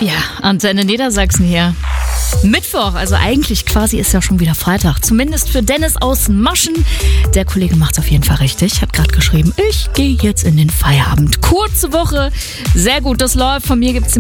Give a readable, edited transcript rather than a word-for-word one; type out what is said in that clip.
Ja, Antenne Niedersachsen hier. Mittwoch, also eigentlich quasi ist ja schon wieder Freitag. Zumindest für Dennis aus Maschen. Der Kollege macht's auf jeden Fall richtig. Hat gerade geschrieben, ich gehe jetzt in den Feierabend. Kurze Woche. Sehr gut, das läuft. Von mir gibt's